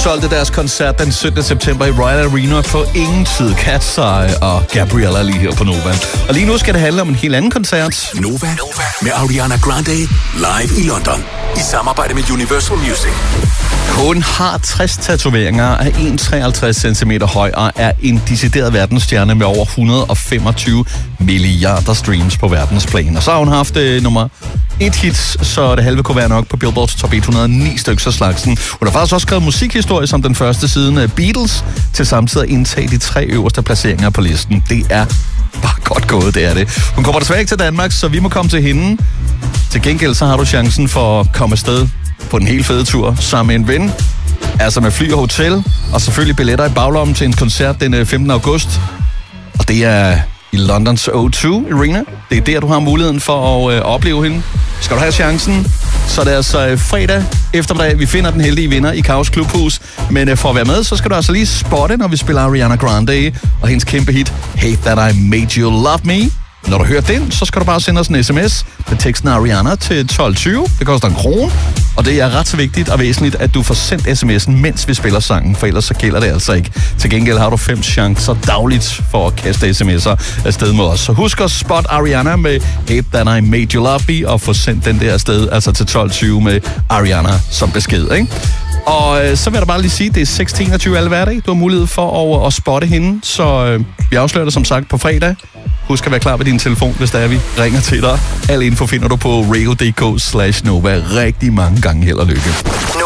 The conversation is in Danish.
udsolgte deres koncert den 17. september i Royal Arena på ingen tid. Katsej og Gabriella lige her på Nova. Og lige nu skal det handle om en helt anden koncert. Nova med Ariana Grande live i London i samarbejde med Universal Music. Hun har 60 tatoveringer, er 1,53 cm høj og er en decideret verdensstjerne med over 125 milliarder streams på verdensplan. Og så har hun haft nummer 1 hit, så det halve kunne være nok på Billboards top 109 stykker af slagsen. Hun har faktisk også skrevet musikhistorie som den første siden Beatles, til samtidig at indtage de 3 øverste placeringer på listen. Det er bare godt gået, det er det. Hun kommer desværre ikke til Danmark, så vi må komme til hende. Til gengæld så har du chancen for at komme afsted på en helt fed tur sammen med en ven. Altså med fly og hotel, og selvfølgelig billetter i baglommen til en koncert den 15. august. Og det er i Londons O2 Arena. Det er der, du har muligheden for at opleve hende. Skal du have chancen, så er det altså fredag eftermiddag. Vi finder den heldige vinder i Kaos Klubhus. Men for at være med, så skal du altså lige spotte, når vi spiller Ariana Grande og hendes kæmpe hit Hate That I Made You Love Me. Når du hører den, så skal du bare sende os en sms med teksten Ariana til 1220. Det koster 1 krone. Og det er ret så vigtigt og væsentligt, at du får sendt sms'en, mens vi spiller sangen, for ellers så gælder det altså ikke. Til gengæld har du 5 chancer dagligt for at kaste sms'er afsted med os. Så husk at spot Ariana med Hate That I Made You Love Me, og få sendt den der afsted, altså til 1220 med Ariana som besked, ikke? Og så vil jeg da bare lige sige, det er 6-21 alle hverdag. Du har mulighed for at spotte hende, så vi afslører det som sagt på fredag. Husk at være klar ved din telefon, hvis der er, vi ringer til dig. Al info finder du på radio.dk/Nova. Rigtig mange gange held og lykke.